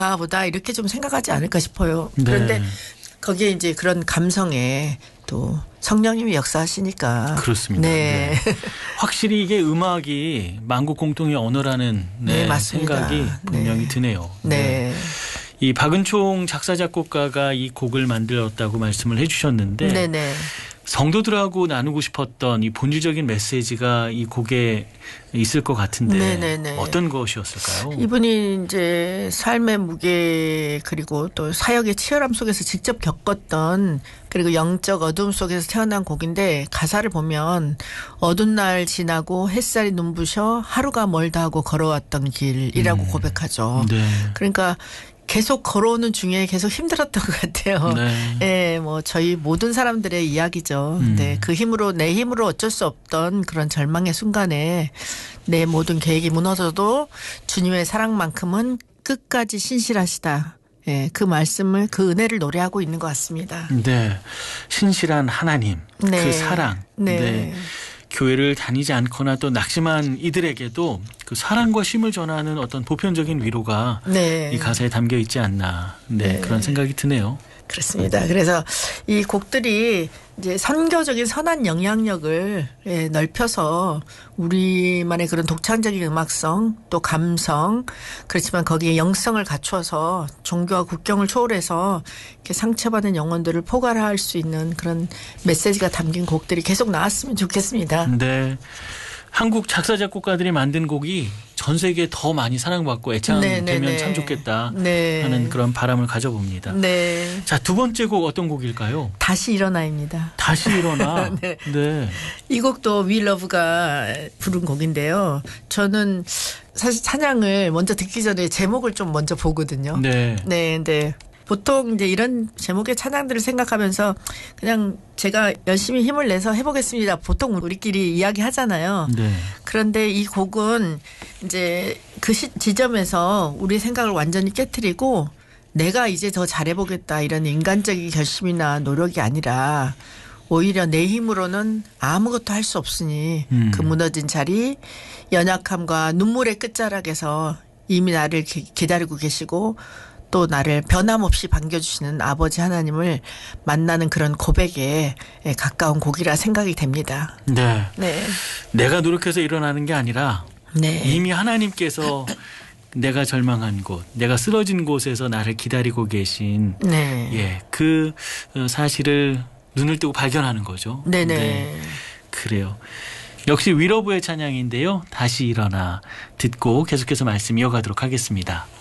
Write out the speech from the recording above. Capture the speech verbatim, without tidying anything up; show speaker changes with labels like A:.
A: 보다 이렇게 좀 생각하지 않을까 싶어요.
B: 네.
A: 그런데 거기에 이제 그런 감성에 또 성령님이 역사하시니까.
B: 그렇습니다.
A: 네.
B: 네. 확실히 이게 음악이 만국 공통의 언어라는 네,
A: 네, 맞습니다.
B: 생각이 분명히
A: 네.
B: 드네요.
A: 네.
B: 네. 이 박은총 작사 작곡가가 이 곡을 만들었다고 말씀을 해주셨는데
A: 네네.
B: 성도들하고 나누고 싶었던 이 본질적인 메시지가 이 곡에 있을 것 같은데
A: 네네네.
B: 어떤 것이었을까요?
A: 이분이 이제 삶의 무게 그리고 또 사역의 치열함 속에서 직접 겪었던 그리고 영적 어둠 속에서 태어난 곡인데 가사를 보면 어두운 날 지나고 햇살이 눈부셔 하루가 멀다 하고 걸어왔던 길이라고
B: 음.
A: 고백하죠.
B: 네.
A: 그러니까 계속 걸어오는 중에 계속 힘들었던 것 같아요.
B: 네.
A: 예, 뭐 저희 모든 사람들의 이야기죠.
B: 음.
A: 네, 그 힘으로 내 힘으로 어쩔 수 없던 그런 절망의 순간에 내 모든 계획이 무너져도 주님의 사랑만큼은 끝까지 신실하시다. 예, 그 말씀을 그 은혜를 노래하고 있는 것 같습니다.
B: 네, 신실한 하나님,
A: 네.
B: 그 사랑.
A: 네.
B: 네. 교회를 다니지 않거나 또 낙심한 이들에게도 그 사랑과 쉼을 전하는 어떤 보편적인 위로가
A: 네.
B: 이 가사에 담겨 있지 않나. 네,
A: 네.
B: 그런 생각이 드네요.
A: 그렇습니다. 그래서 이 곡들이 이제 선교적인 선한 영향력을 예, 넓혀서 우리만의 그런 독창적인 음악성 또 감성 그렇지만 거기에 영성을 갖추어서 종교와 국경을 초월해서 이렇게 상처받은 영혼들을 포괄할 수 있는 그런 메시지가 담긴 곡들이 계속 나왔으면 좋겠습니다.
B: 네. 한국 작사 작곡가들이 만든 곡이 전 세계에 더 많이 사랑받고 애창되면
A: 네, 네, 네.
B: 참 좋겠다
A: 네.
B: 하는 그런 바람을 가져봅니다.
A: 네.
B: 자, 두 번째 곡 어떤 곡일까요?
A: 다시 일어나입니다.
B: 다시 일어나.
A: 네.
B: 네.
A: 이 곡도 위 러브가 부른 곡인데요. 저는 사실 찬양을 먼저 듣기 전에 제목을 좀 먼저 보거든요.
B: 네.
A: 네, 근데 보통 이제 이런 제목의 찬양들을 생각하면서 그냥 제가 열심히 힘을 내서 해보겠습니다. 보통 우리끼리 이야기 하잖아요.
B: 네.
A: 그런데 이 곡은 이제 그 시, 지점에서 우리 생각을 완전히 깨트리고 내가 이제 더 잘해보겠다 이런 인간적인 결심이나 노력이 아니라 오히려 내 힘으로는 아무것도 할 수 없으니
B: 음.
A: 그 무너진 자리 연약함과 눈물의 끝자락에서 이미 나를 기, 기다리고 계시고 또 나를 변함없이 반겨주시는 아버지 하나님을 만나는 그런 고백에 가까운 곡이라 생각이 됩니다.
B: 네.
A: 네.
B: 내가 노력해서 일어나는 게 아니라
A: 네.
B: 이미 하나님께서 내가 절망한 곳, 내가 쓰러진 곳에서 나를 기다리고 계신
A: 네.
B: 예, 그 사실을 눈을 뜨고 발견하는 거죠.
A: 네네.
B: 네. 그래요. 역시 위러브의 찬양인데요. 다시 일어나 듣고 계속해서 말씀 이어가도록 하겠습니다.